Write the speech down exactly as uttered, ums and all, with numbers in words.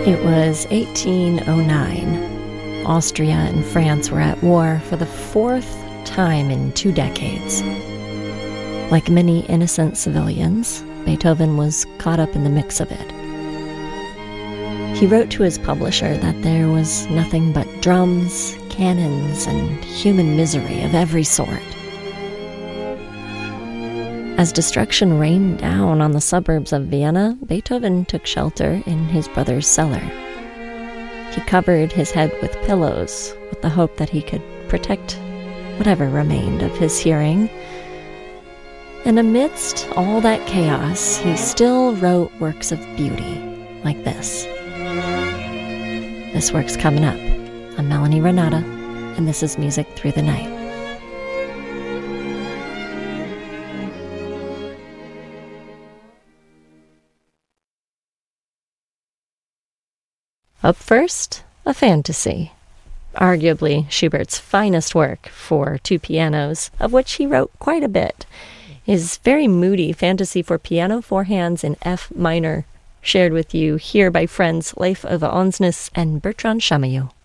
It was eighteen oh nine. Austria and France were at war for the fourth time in two decades. Like many innocent civilians, Beethoven was caught up in the mix of it. He wrote to his publisher that there was nothing but drums, cannons, and human misery of every sort. As destruction rained down on the suburbs of Vienna, Beethoven took shelter in his brother's cellar. He covered his head with pillows with the hope that he could protect whatever remained of his hearing. And amidst all that chaos, he still wrote works of beauty like this. This work's coming up. I'm Melanie Renata, and this is Music Through the Night. Up first, a fantasy. Arguably Schubert's finest work for two pianos, of which he wrote quite a bit. His very moody fantasy for piano four hands in F minor, shared with you here by friends Leif Ove Ansnes and Bertrand Chamayou.